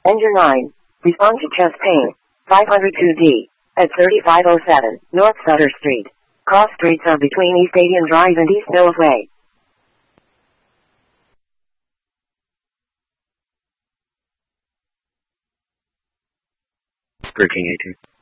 Engine 9. Respond to chest pain. 502D. At 3507 North Sutter Street. Cross streets are between East Stadium Drive and East Mills Way. Breaking 18.